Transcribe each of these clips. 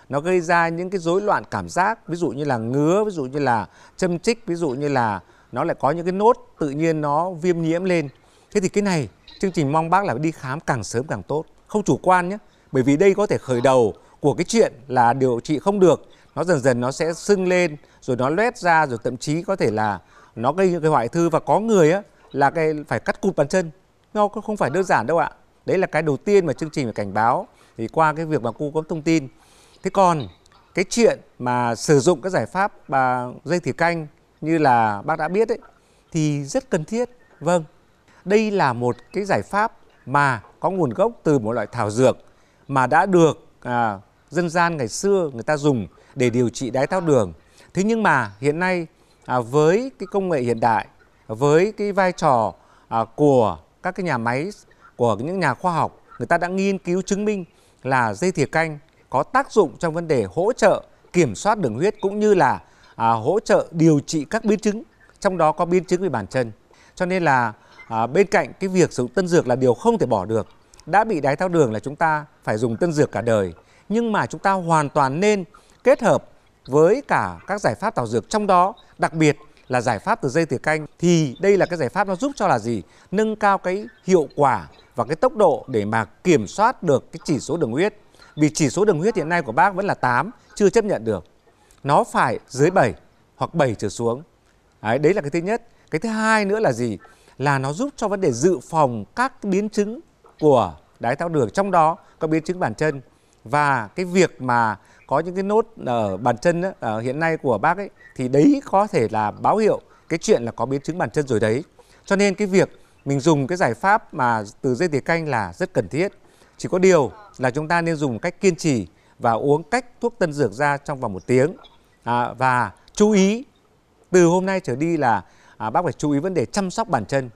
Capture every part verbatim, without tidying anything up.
nó gây ra những cái rối loạn cảm giác, ví dụ như là ngứa, ví dụ như là châm chích, ví dụ như là nó lại có những cái nốt tự nhiên nó viêm nhiễm lên. Thế thì cái này chương trình mong bác là đi khám càng sớm càng tốt, không chủ quan nhé. Bởi vì đây có thể khởi đầu của cái chuyện là điều trị không được, nó dần dần nó sẽ sưng lên, rồi nó loét ra, rồi thậm chí có thể là nó gây những cái hoại thư, và có người á là cái phải cắt cụt bàn chân. Nó không phải đơn giản đâu ạ. Đấy là cái đầu tiên mà chương trình phải cảnh báo thì qua cái việc mà cung cấp thông tin. Thế còn cái chuyện mà sử dụng các giải pháp và dây thỉa canh như là bác đã biết ấy thì rất cần thiết. Vâng, đây là một cái giải pháp mà có nguồn gốc từ một loại thảo dược mà đã được à, dân gian ngày xưa người ta dùng để điều trị đái tháo đường. Thế nhưng mà hiện nay à, với cái công nghệ hiện đại, với cái vai trò à, của các cái nhà máy, của những nhà khoa học, người ta đã nghiên cứu chứng minh là dây thỉa canh có tác dụng trong vấn đề hỗ trợ kiểm soát đường huyết cũng như là à, hỗ trợ điều trị các biến chứng, trong đó có biến chứng về bàn chân. Cho nên là à, bên cạnh cái việc sử dụng tân dược là điều không thể bỏ được. Đã bị đái tháo đường là chúng ta phải dùng tân dược cả đời, nhưng mà chúng ta hoàn toàn nên kết hợp với cả các giải pháp thảo dược, trong đó đặc biệt là giải pháp từ dây thỉa canh. Thì đây là cái giải pháp nó giúp cho là gì? Nâng cao cái hiệu quả và cái tốc độ để mà kiểm soát được cái chỉ số đường huyết. Vì chỉ số đường huyết hiện nay của bác vẫn là tám, chưa chấp nhận được. Nó phải dưới bảy hoặc bảy trở xuống. Đấy, đấy là cái thứ nhất. Cái thứ hai nữa là gì? Là nó giúp cho vấn đề dự phòng các biến chứng của đái tháo đường, trong đó có biến chứng bàn chân. Và cái việc mà có những cái nốt ở bàn chân ấy, ở hiện nay của bác ấy, thì đấy có thể là báo hiệu cái chuyện là có biến chứng bàn chân rồi đấy. Cho nên cái việc mình dùng cái giải pháp mà từ dây thỉa canh là rất cần thiết. Chỉ có điều là chúng ta nên dùng một cách kiên trì và uống cách thuốc tân dược ra trong vòng một tiếng. À, và chú ý từ hôm nay trở đi là à, bác phải chú ý vấn đề chăm sóc bàn chân.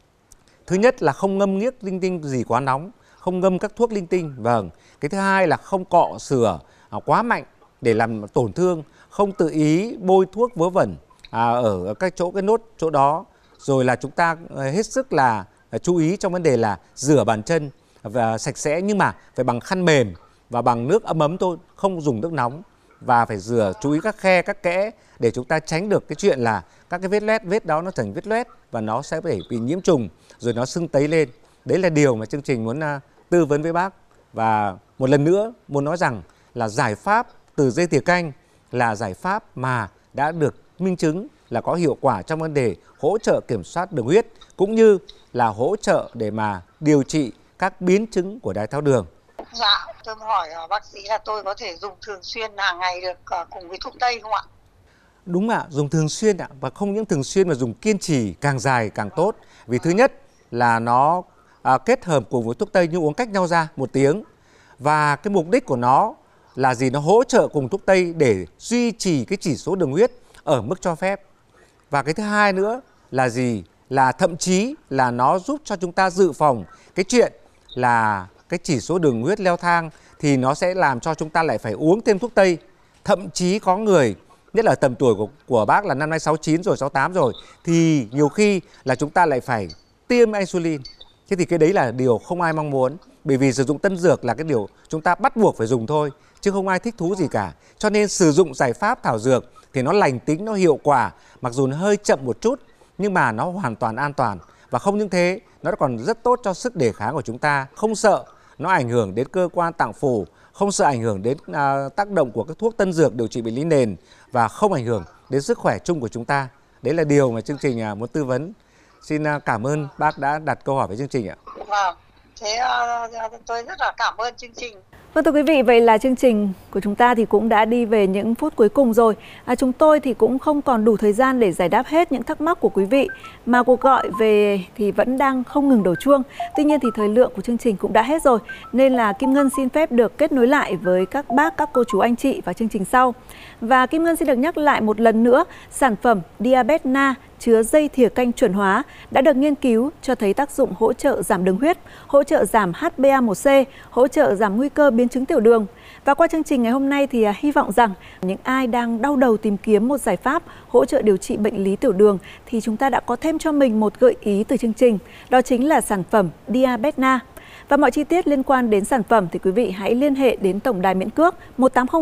Thứ nhất là không ngâm nghiếc linh tinh gì quá nóng, không ngâm các thuốc linh tinh. Vâng. Cái thứ hai là không cọ sửa à, quá mạnh để làm tổn thương, không tự ý bôi thuốc vớ vẩn à, ở các chỗ cái nốt chỗ đó. Rồi là chúng ta hết sức là chú ý trong vấn đề là rửa bàn chân và sạch sẽ, nhưng mà phải bằng khăn mềm và bằng nước ấm ấm thôi, không dùng nước nóng. Và phải rửa, chú ý các khe, các kẽ để chúng ta tránh được cái chuyện là các cái vết loét, vết đó nó thành vết loét và nó sẽ phải bị nhiễm trùng rồi nó sưng tấy lên. Đấy là điều mà chương trình muốn uh, tư vấn với bác. Và một lần nữa muốn nói rằng là giải pháp từ dây thỉa canh là giải pháp mà đã được minh chứng là có hiệu quả trong vấn đề hỗ trợ kiểm soát đường huyết cũng như là hỗ trợ để mà điều trị các biến chứng của đái tháo đường. Dạ, tôi hỏi bác sĩ là tôi có thể dùng thường xuyên hàng ngày được cùng với thuốc tây không ạ? Đúng ạ, dùng thường xuyên ạ, và không những thường xuyên mà dùng kiên trì, càng dài càng tốt. Vì thứ nhất là nó à, kết hợp cùng với thuốc tây nhưng uống cách nhau ra một tiếng. Và cái mục đích của nó là gì? Nó hỗ trợ cùng thuốc tây để duy trì cái chỉ số đường huyết ở mức cho phép. Và cái thứ hai nữa là gì? Là thậm chí là nó giúp cho chúng ta dự phòng cái chuyện là cái chỉ số đường huyết leo thang, thì nó sẽ làm cho chúng ta lại phải uống thêm thuốc tây. Thậm chí có người, nhất là tầm tuổi của, của bác là năm nay sáu chín rồi, sáu tám rồi, thì nhiều khi là chúng ta lại phải tiêm insulin. Thế thì cái đấy là điều không ai mong muốn. Bởi vì sử dụng tân dược là cái điều chúng ta bắt buộc phải dùng thôi, chứ không ai thích thú gì cả. Cho nên sử dụng giải pháp thảo dược thì nó lành tính, nó hiệu quả, mặc dù nó hơi chậm một chút, nhưng mà nó hoàn toàn an toàn. Và không những thế, nó còn rất tốt cho sức đề kháng của chúng ta. Không sợ nó ảnh hưởng đến cơ quan tạng phủ, không sợ ảnh hưởng đến à, tác động của các thuốc tân dược điều trị bệnh lý nền, và không ảnh hưởng đến sức khỏe chung của chúng ta. Đấy là điều mà chương trình à, muốn tư vấn. Xin à, cảm ơn bác đã đặt câu hỏi với chương trình ạ. Vâng, thế uh, tôi rất là cảm ơn chương trình. Vâng, thưa quý vị, vậy là chương trình của chúng ta thì cũng đã đi về những phút cuối cùng rồi. À, chúng tôi thì cũng không còn đủ thời gian để giải đáp hết những thắc mắc của quý vị, mà cuộc gọi về thì vẫn đang không ngừng đổ chuông. Tuy nhiên thì thời lượng của chương trình cũng đã hết rồi, nên là Kim Ngân xin phép được kết nối lại với các bác, các cô chú, anh chị vào chương trình sau. Và Kim Ngân xin được nhắc lại một lần nữa, sản phẩm Diabetna chứa dây thỉa canh chuẩn hóa đã được nghiên cứu cho thấy tác dụng hỗ trợ giảm đường huyết, hỗ trợ giảm H b A một C, hỗ trợ giảm nguy cơ biến chứng tiểu đường. Và qua chương trình ngày hôm nay thì hy vọng rằng những ai đang đau đầu tìm kiếm một giải pháp hỗ trợ điều trị bệnh lý tiểu đường thì chúng ta đã có thêm cho mình một gợi ý từ chương trình, đó chính là sản phẩm Diabetna. Và mọi chi tiết liên quan đến sản phẩm thì quý vị hãy liên hệ đến tổng đài miễn cước một tám không